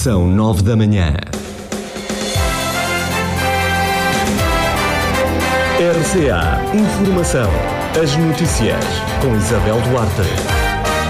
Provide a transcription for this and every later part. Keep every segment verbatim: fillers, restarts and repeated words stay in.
São nove da manhã. R C A Informação. As notícias com Isabel Duarte.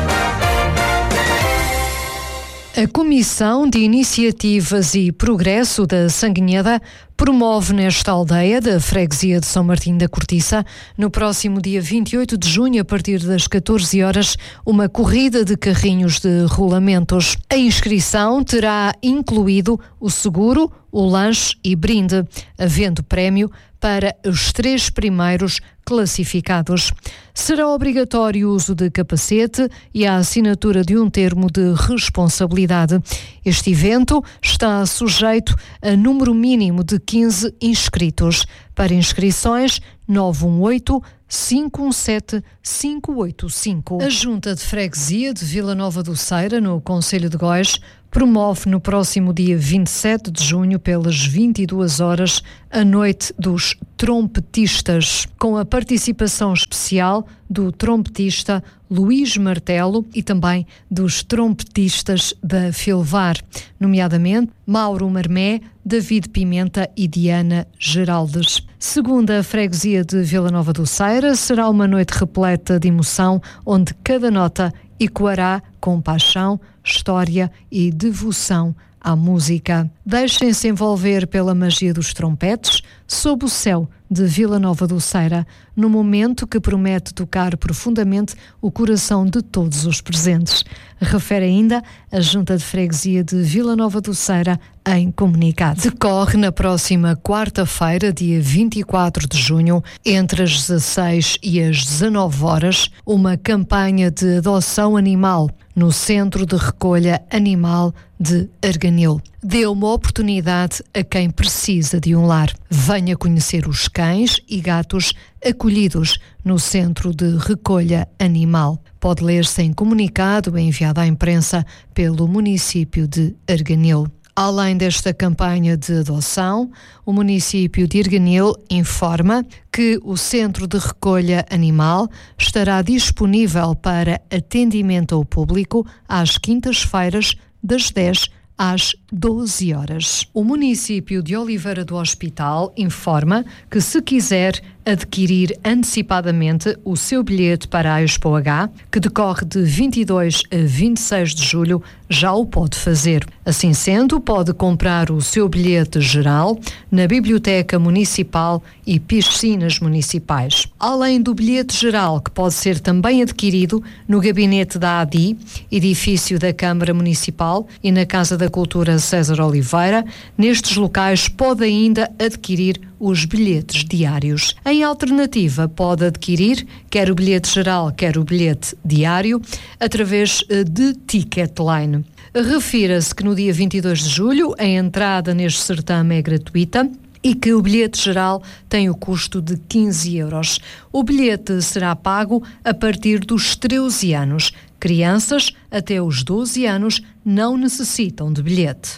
A Comissão de Iniciativas e Progresso da Sanguinheda promove nesta aldeia da freguesia de São Martim da Cortiça, no próximo dia vinte e oito de junho, a partir das catorze horas, uma corrida de carrinhos de rolamentos. A inscrição terá incluído o seguro, o lanche e brinde, havendo prémio para os três primeiros classificados. Será obrigatório o uso de capacete e a assinatura de um termo de responsabilidade. Este evento está sujeito a número mínimo de quinze inscritos. Para inscrições, nove um oito, cinco um sete, cinco oito cinco. A Junta de Freguesia de Vila Nova do Ceira, no concelho de Góis, promove no próximo dia vinte e sete de junho, pelas vinte e duas horas, a Noite dos Trompetistas, com a participação especial do trompetista Luís Martelo e também dos trompetistas da Filvar, nomeadamente Mauro Marmé, David Pimenta e Diana Geraldes. Segundo a freguesia de Vila Nova do Ceira, será uma noite repleta de emoção, onde cada nota ecoará com paixão, história e devoção à música. Deixem-se envolver pela magia dos trompetes sob o céu de Vila Nova do Ceira, no momento que promete tocar profundamente o coração de todos os presentes. Refere ainda a Junta de Freguesia de Vila Nova do Ceira em comunicado. Decorre na próxima quarta-feira, dia vinte e quatro de junho, entre as dezasseis e as dezanove horas, uma campanha de adoção animal no Centro de Recolha Animal de Arganil. Dê uma oportunidade a quem precisa de um lar. Venha conhecer os cães e gatos acolhidos no Centro de Recolha Animal. Pode ler-se em comunicado enviado à imprensa pelo município de Arganil. Além desta campanha de adoção, o município de Arganil informa que o Centro de Recolha Animal estará disponível para atendimento ao público às quintas-feiras, das dez às doze horas. O município de Oliveira do Hospital informa que, se quiser adquirir antecipadamente o seu bilhete para a Expo H, que decorre de vinte e dois a vinte e seis de julho, já o pode fazer. Assim sendo, pode comprar o seu bilhete geral na Biblioteca Municipal e piscinas municipais. Além do bilhete geral, que pode ser também adquirido no gabinete da A D I, edifício da Câmara Municipal, e na Casa da Cultura César Oliveira, nestes locais pode ainda adquirir os bilhetes diários. Em alternativa, pode adquirir quer o bilhete geral, quer o bilhete diário, através de Ticketline. Refira-se que no dia vinte e dois de julho a entrada neste certame é gratuita e que o bilhete geral tem o custo de quinze euros. O bilhete será pago a partir dos treze anos. Crianças até os doze anos não necessitam de bilhete.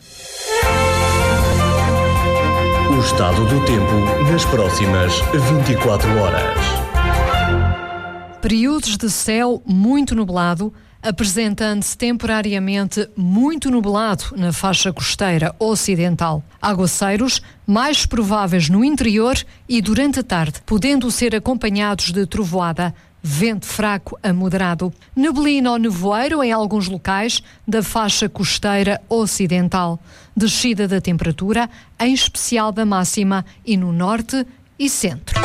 O estado do tempo nas próximas vinte e quatro horas. Períodos de céu muito nublado, apresentando-se temporariamente muito nublado na faixa costeira ocidental. Aguaceiros mais prováveis no interior e durante a tarde, podendo ser acompanhados de trovoada. Vento fraco a moderado. Neblina ou nevoeiro em alguns locais da faixa costeira ocidental. Descida da temperatura, em especial da máxima, e no norte e centro.